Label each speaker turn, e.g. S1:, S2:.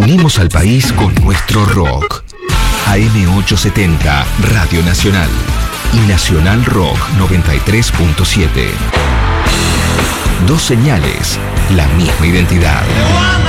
S1: Unimos al país con nuestro rock. AM870 Radio Nacional y Nacional Rock 93.7. Dos señales, la misma identidad.